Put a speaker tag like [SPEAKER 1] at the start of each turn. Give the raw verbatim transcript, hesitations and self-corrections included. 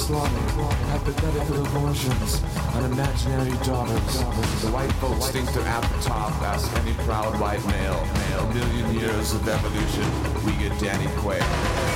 [SPEAKER 1] slaughter, hypothetical abortions, and imaginary daughters. The white folks think they're at the top, ask any proud white male. A million years of evolution, we get Danny Quayle.